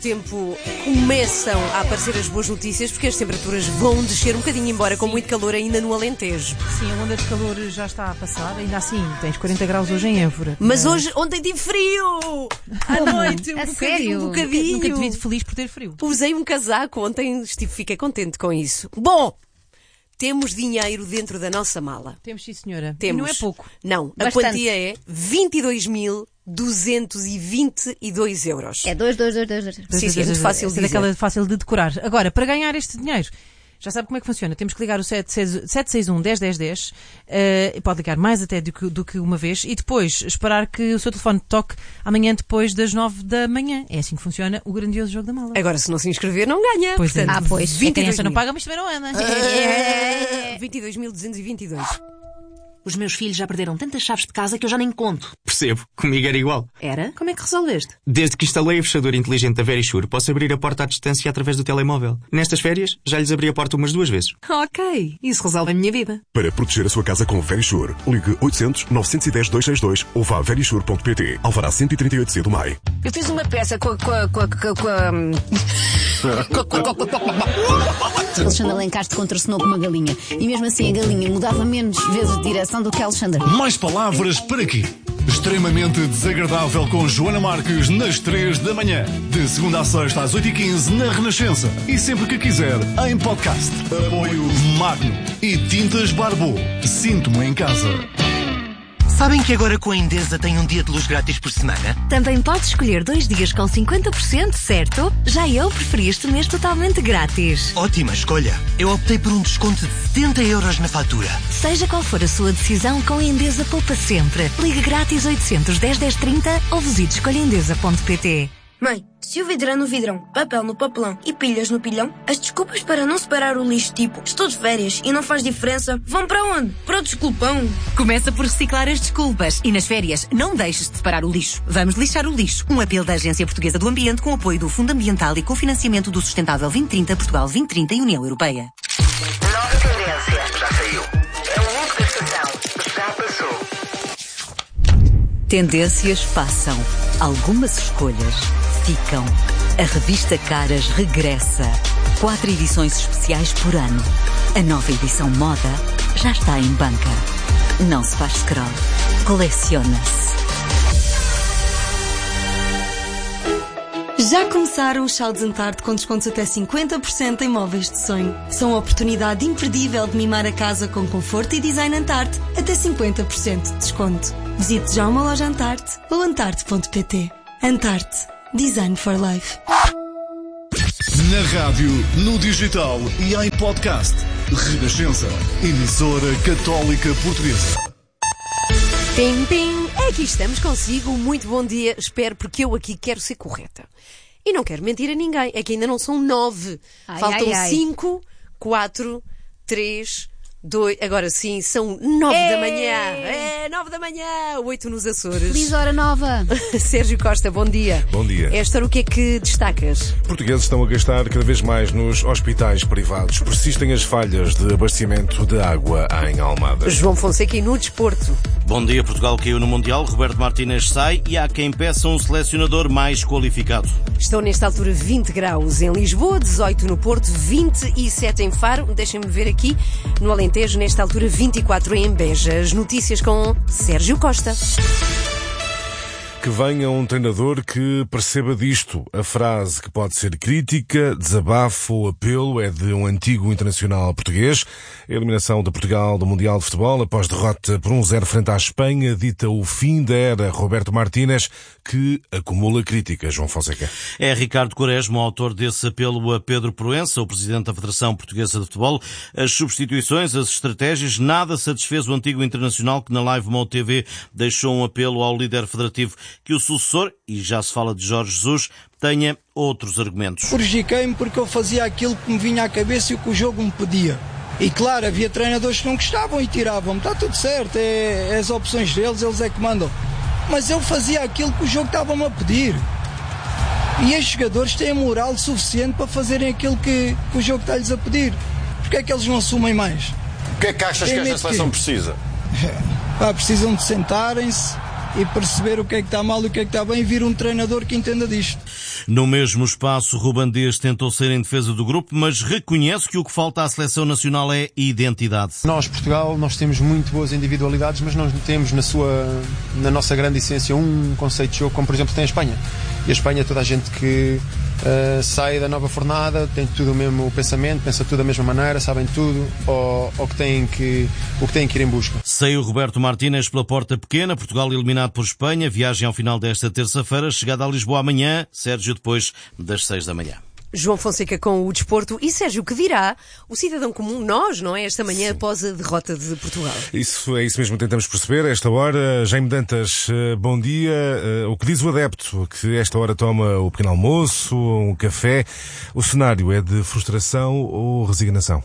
Tempo começam a aparecer as boas notícias porque as temperaturas vão descer um bocadinho, embora com muito calor ainda no Alentejo. Sim, a onda de calor já está a passar, ainda assim tens 40 graus hoje em Évora. Mas ontem tive frio! À noite, um bocadinho. Nunca te vi feliz por ter frio. Usei um casaco ontem, fiquei contente com isso. Bom, temos dinheiro dentro da nossa mala. Temos, sim, senhora. Temos. E não é pouco. Não, Bastante. A quantia é 22.222 euros. É 2. Sim, é muito fácil de dizer. Daquela fácil de decorar. Agora, para ganhar este dinheiro, já sabe como é que funciona. Temos que ligar o 761 10 10 10. Pode ligar mais até do que uma vez. E depois esperar que o seu telefone toque amanhã depois das 9 da manhã. É assim que funciona o grandioso jogo da mala. Agora, se não se inscrever, não ganha. Pois portanto, é. pois. 22 a criança não paga, mas também não anda. 22.222. Os meus filhos já perderam tantas chaves de casa que eu já nem conto. Percebo, comigo era igual. Era? Como é que resolveste? Desde que instalei a fechadura inteligente da Verisure, posso abrir a porta à distância através do telemóvel. Nestas férias, já lhes abri a porta umas 2 vezes. Ok, isso resolve a minha vida. Para proteger a sua casa com Verisure, ligue 800 910 262 ou vá a verisure.pt. Alvará 138C do MAI. Eu fiz uma peça com Alexandre Alencastre contracenou com uma galinha. E mesmo assim a galinha mudava menos vezes de direção do que Alexandre. Mais palavras para quê? Extremamente desagradável com Joana Marques nas 3 da manhã. De segunda a sexta às 8h15 na Renascença. E sempre que quiser, em podcast. Apoio Magno e Tintas Barbô. Sinto-me em casa. Sabem que agora com a Endesa tem um dia de luz grátis por semana? Também podes escolher 2 dias com 50%, certo? Já eu preferi este mês totalmente grátis. Ótima escolha. Eu optei por um desconto de 70 euros na fatura. Seja qual for a sua decisão, com a Endesa poupa sempre. Ligue grátis 810 1030 ou visite escolhaendesa.pt. Mãe, se o vidro é no vidrão, papel no papelão e pilhas no pilhão, as desculpas para não separar o lixo tipo estou de férias e não faz diferença, vão para onde? Para o desculpão. Começa por reciclar as desculpas e nas férias não deixes de separar o lixo. Vamos lixar o lixo. Um apelo da Agência Portuguesa do Ambiente com apoio do Fundo Ambiental e cofinanciamento do Sustentável 2030, Portugal 2030 e União Europeia. Nova tendência. Já saiu. A única estação já passou. Tendências passam. Algumas escolhas ficam. A revista Caras regressa. 4 edições especiais por ano. A nova edição moda já está em banca. Não se faz scroll. Coleciona-se. Já começaram os Chá de Antarte com descontos até 50% em móveis de sonho. São a oportunidade imperdível de mimar a casa com conforto e design Antarte. Até 50% de desconto. Visite já uma loja Antarte ou antarte.pt. Antarte. Design for Life. Na rádio, no digital e em podcast. Renascença. Emissora Católica Portuguesa. Pim, pim, aqui estamos consigo, muito bom dia, espero, porque eu aqui quero ser correta. E não quero mentir a ninguém, é que ainda não são 9, faltam 5, 4, 3, 2, agora sim, são 9 da manhã. 9 da manhã, 8 nos Açores. Feliz hora nova. Sérgio Costa, bom dia. Bom dia. Esta hora o que é que destacas? Portugueses estão a gastar cada vez mais nos hospitais privados. Persistem as falhas de abastecimento de água em Almada. João Fonseca e no desporto. Bom dia, Portugal caiu no Mundial, Roberto Martínez sai e há quem peça um selecionador mais qualificado. Estão nesta altura 20 graus em Lisboa, 18 no Porto, 27 em Faro, deixem-me ver aqui, no Alentejo, nesta altura 24 em Beja. As notícias com Sérgio Costa. Que venha um treinador que perceba disto. A frase, que pode ser crítica, desabafo ou apelo, é de um antigo internacional português. A eliminação de Portugal do Mundial de Futebol após derrota por 1-0 frente à Espanha dita o fim da era Roberto Martínez, que acumula críticas. João Fonseca. É Ricardo Quaresma, o autor desse apelo a Pedro Proença, o presidente da Federação Portuguesa de Futebol. As substituições, as estratégias, nada satisfez o antigo internacional, que na Live Mo TV deixou um apelo ao líder federativo que o sucessor, e já se fala de Jorge Jesus, tenha outros argumentos. Prejudiquei-me porque eu fazia aquilo que me vinha à cabeça e o que o jogo me pedia. E claro, havia treinadores que não gostavam e tiravam-me. Está tudo certo, é as opções deles, eles é que mandam. Mas eu fazia aquilo que o jogo estava-me a pedir. E estes jogadores têm moral suficiente para fazerem aquilo que o jogo está-lhes a pedir. Porquê é que eles não assumem mais? O que é que achas que esta seleção precisa? Precisam de sentarem-se, e perceber o que é que está mal e o que é que está bem e vir um treinador que entenda disto. No mesmo espaço, Ruben Dias tentou ser em defesa do grupo, mas reconhece que o que falta à seleção nacional é identidade. Nós, Portugal, nós temos muito boas individualidades, mas não temos na nossa grande essência um conceito de jogo como, por exemplo, tem a Espanha. E a Espanha, toda a gente que sai da nova fornada, tem tudo o mesmo pensamento, pensa tudo da mesma maneira, sabem tudo o que têm que ir em busca. Saiu Roberto Martínez pela porta pequena, Portugal eliminado por Espanha, viagem ao final desta terça-feira, chegada a Lisboa amanhã, Sérgio depois das 6 da manhã. João Fonseca com o desporto. E Sérgio, que dirá o cidadão comum, nós, não é? Esta manhã, sim, após a derrota de Portugal. Isso mesmo, tentamos perceber. Esta hora, Jaime Dantas, bom dia. O que diz o adepto que esta hora toma o pequeno almoço, um café? O cenário é de frustração ou resignação?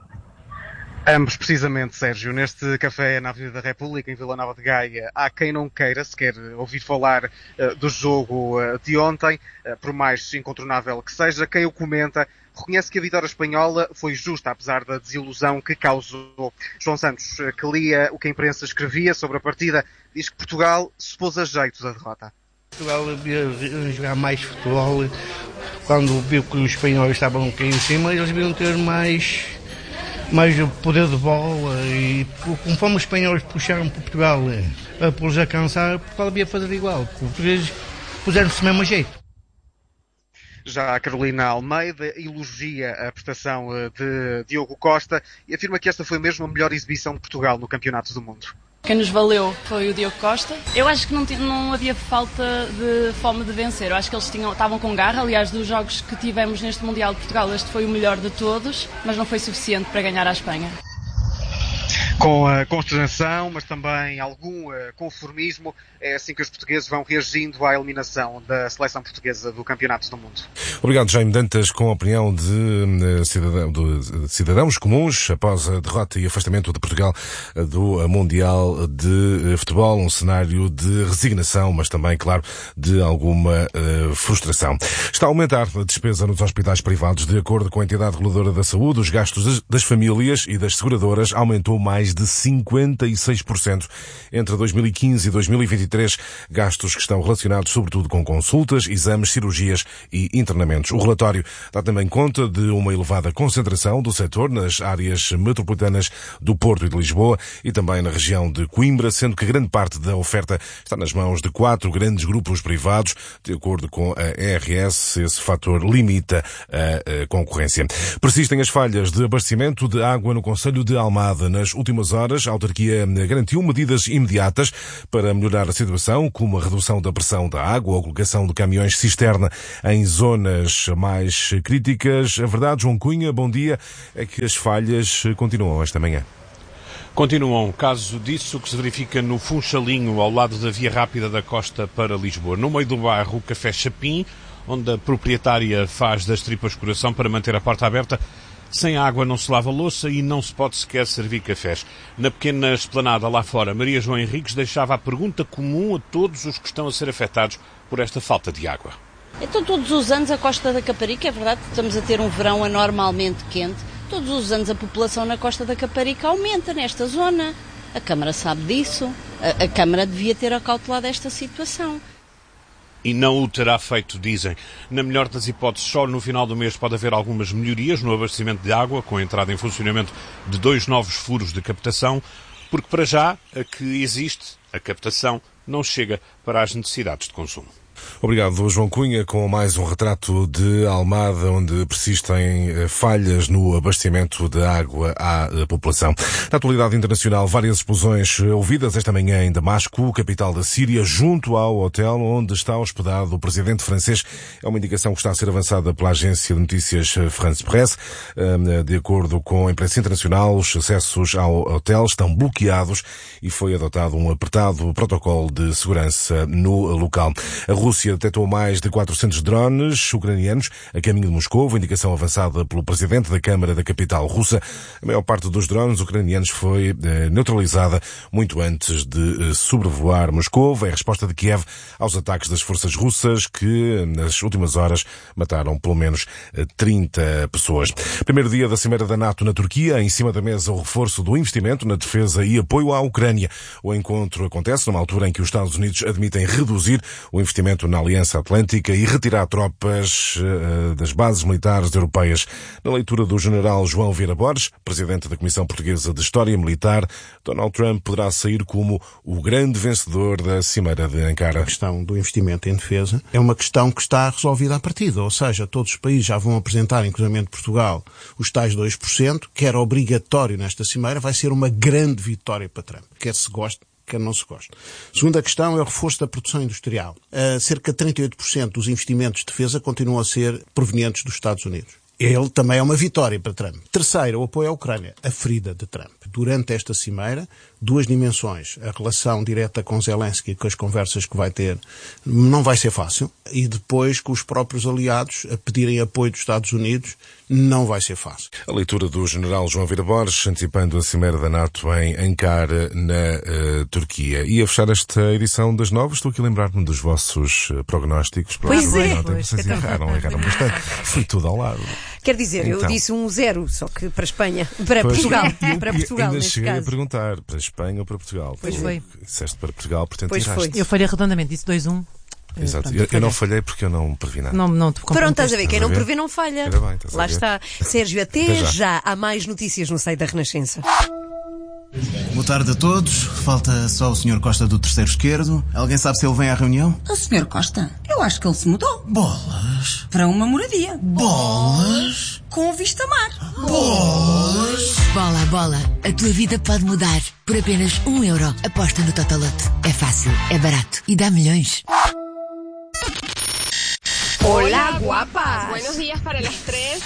Ambos, precisamente, Sérgio. Neste café na Avenida da República, em Vila Nova de Gaia, há quem não queira sequer ouvir falar do jogo de ontem, por mais incontornável que seja. Quem o comenta reconhece que a vitória espanhola foi justa, apesar da desilusão que causou. João Santos, que lia o que a imprensa escrevia sobre a partida, diz que Portugal se pôs a jeito da derrota. Portugal devia jogar mais futebol. Quando viu que os espanhóis estavam aqui em cima, eles deviam ter mais o poder de bola, e conforme os espanhóis puxaram para Portugal a pô-los a cansar, Portugal devia fazer igual. Os portugueses puseram-se do mesmo jeito. Já a Carolina Almeida elogia a prestação de Diogo Costa e afirma que esta foi mesmo a melhor exibição de Portugal no Campeonato do Mundo. Quem nos valeu foi o Diogo Costa. Eu acho que não havia falta de fome de vencer. Eu acho que eles estavam com garra. Aliás, dos jogos que tivemos neste Mundial de Portugal, este foi o melhor de todos, mas não foi suficiente para ganhar a Espanha. Com a consternação, mas também algum conformismo, é assim que os portugueses vão reagindo à eliminação da seleção portuguesa do Campeonato do Mundo. Obrigado, Jaime Dantas, com a opinião de cidadãos comuns após a derrota e afastamento de Portugal do Mundial de Futebol, um cenário de resignação, mas também, claro, de alguma frustração. Está a aumentar a despesa nos hospitais privados. De acordo com a entidade reguladora da saúde, os gastos das famílias e das seguradoras aumentou mais de 56% entre 2015 e 2023, gastos que estão relacionados sobretudo com consultas, exames, cirurgias e internamentos. O relatório dá também conta de uma elevada concentração do setor nas áreas metropolitanas do Porto e de Lisboa e também na região de Coimbra, sendo que grande parte da oferta está nas mãos de 4 grandes grupos privados. De acordo com a ERS, esse fator limita a concorrência. Persistem as falhas de abastecimento de água no concelho de Almada. Nas últimas horas, a autarquia garantiu medidas imediatas para melhorar a situação, como a redução da pressão da água ou a colocação de caminhões cisterna em zonas mais críticas. A verdade, João Cunha, bom dia, é que as falhas continuam esta manhã. Continuam. Caso disso que se verifica no Funchalinho, ao lado da Via Rápida da Costa para Lisboa. No meio do bairro, o Café Chapim, onde a proprietária faz das tripas coração para manter a porta aberta. Sem água não se lava louça e não se pode sequer servir cafés. Na pequena esplanada lá fora, Maria João Henriques deixava a pergunta comum a todos os que estão a ser afetados por esta falta de água. Então todos os anos a Costa da Caparica, é verdade que estamos a ter um verão anormalmente quente, todos os anos a população na Costa da Caparica aumenta nesta zona. A Câmara sabe disso, a Câmara devia ter acautelado esta situação. E não o terá feito, dizem. Na melhor das hipóteses, só no final do mês pode haver algumas melhorias no abastecimento de água, com a entrada em funcionamento de 2 novos furos de captação, porque para já a que existe, a captação, não chega para as necessidades de consumo. Obrigado, João Cunha, com mais um retrato de Almada, onde persistem falhas no abastecimento de água à população. Na atualidade internacional, várias explosões ouvidas esta manhã em Damasco, capital da Síria, junto ao hotel onde está hospedado o presidente francês. É uma indicação que está a ser avançada pela agência de notícias France Presse. De acordo com a imprensa internacional, os acessos ao hotel estão bloqueados e foi adotado um apertado protocolo de segurança no local. A Rússia Rússia detectou mais de 400 drones ucranianos a caminho de Moscovo, indicação avançada pelo presidente da Câmara da capital russa. A maior parte dos drones ucranianos foi neutralizada muito antes de sobrevoar Moscovo. É a resposta de Kiev aos ataques das forças russas que, nas últimas horas, mataram pelo menos 30 pessoas. Primeiro dia da Cimeira da NATO na Turquia, em cima da mesa o reforço do investimento na defesa e apoio à Ucrânia. O encontro acontece numa altura em que os Estados Unidos admitem reduzir o investimento na Aliança Atlântica e retirar tropas das bases militares europeias. Na leitura do general João Vieira Borges, presidente da Comissão Portuguesa de História Militar, Donald Trump poderá sair como o grande vencedor da Cimeira de Ankara. A questão do investimento em defesa é uma questão que está resolvida à partida, ou seja, todos os países já vão apresentar, inclusive Portugal, os tais 2%, que era obrigatório nesta Cimeira, vai ser uma grande vitória para Trump, quer se goste, quer não se goste. Segunda questão é o reforço da produção industrial. Cerca de 38% dos investimentos de defesa continuam a ser provenientes dos Estados Unidos. Ele também é uma vitória para Trump. Terceiro, o apoio à Ucrânia, a ferida de Trump. Durante esta cimeira, duas dimensões. A relação direta com Zelensky, com as conversas que vai ter, não vai ser fácil. E depois, com os próprios aliados a pedirem apoio dos Estados Unidos, não vai ser fácil. A leitura do general João Vieira Borges, antecipando a Cimeira da NATO em Ankara, na Turquia. E a fechar esta edição das 9, estou aqui a lembrar-me dos vossos prognósticos. Pois é. Vocês erraram bastante. Foi tudo ao lado. Quer dizer, eu disse 1-0, só que para Espanha, para Portugal. Para Portugal, ainda neste cheguei caso. a perguntar, para Espanha ou para Portugal? Pois foi. Disseste para Portugal, portanto pois erraste. Eu falhei redondamente, disse 2-1. Exato. Eu não falhei porque eu não previ nada. Pronto, estás a ver? Quem não prevê não falha. Bem, lá está. Sérgio, até já há mais notícias no site da Renascença. Boa tarde a todos. Falta só o Sr. Costa do terceiro esquerdo. Alguém sabe se ele vem à reunião? O Sr. Costa? Eu acho que ele se mudou. Bolas. Para uma moradia. Bolas. Com vista mar. Bolas. Bola. A tua vida pode mudar. Por apenas €1. Aposta no Totoloto. É fácil, é barato e dá milhões. Hola, guapas. Buenos días para las 3.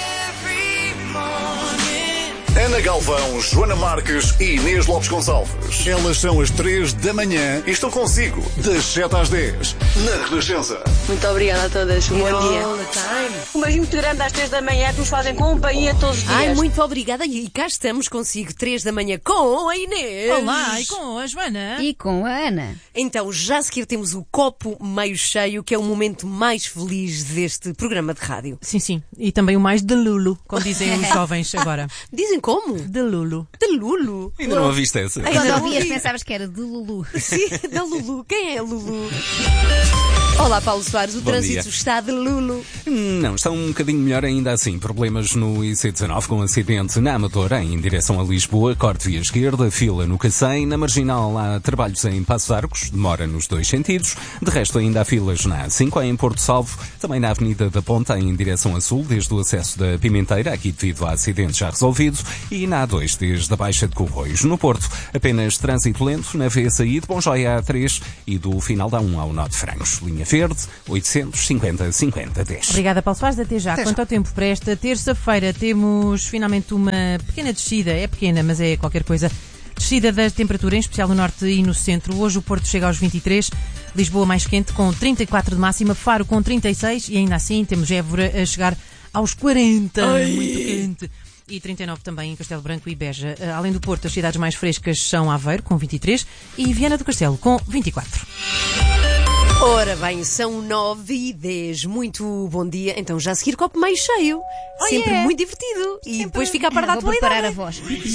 Ana Galvão, Joana Marques e Inês Lopes Gonçalves. Elas são as 3 da manhã e estão consigo das 7 às 10 na Renascença. Muito obrigada a todas. Bom dia. Um beijinho muito grande às 3 da manhã que nos fazem companhia todos os dias. Ai, muito obrigada. E cá estamos consigo, 3 da manhã, com a Inês. Olá, e com a Joana. E com a Ana. Então, já a seguir temos o copo meio cheio, que é o momento mais feliz deste programa de rádio. Sim. E também o mais de Lulu, como dizem os jovens agora. Dizem como? De Lulu. De Lulu? Ainda não ouviste essa? Quando ouvias pensavas que era de Lulu. Sim, da Lulu. Quem é a Lulu? Olá, Paulo Soares. O trânsito está de Lulu. Não, está um bocadinho melhor ainda assim. Problemas no IC19 com acidente na Amadora em direção a Lisboa, corte via esquerda, fila no Cacém. Na Marginal há trabalhos em Passos Arcos, demora nos 2 sentidos. De resto ainda há filas na A5 em Porto Salvo, também na Avenida da Ponta em direção a Sul, desde o acesso da Pimenteira, aqui devido a acidente já resolvido, e na A2 desde a Baixa de Corroios. No Porto, apenas trânsito lento na via saída, Bonjoia A3 e do final da 1 ao Nó de Francos. Linha Verde, 850-50-10. Obrigada, Paulo Soares. Até já. Quanto ao tempo para esta terça-feira, temos finalmente uma pequena descida. É pequena, mas é qualquer coisa. Descida da temperatura, em especial no norte e no centro. Hoje o Porto chega aos 23, Lisboa mais quente, com 34 de máxima, Faro com 36 e ainda assim temos Évora a chegar aos 40. Ai. Muito quente. E 39 também em Castelo Branco e Beja. Além do Porto, as cidades mais frescas são Aveiro, com 23, e Viana do Castelo, com 24. Ora bem, são 9h10. Muito bom dia. Então já a seguir copo meio cheio. Sempre muito divertido. E depois fica a par da atualidade. Vou preparar a voz.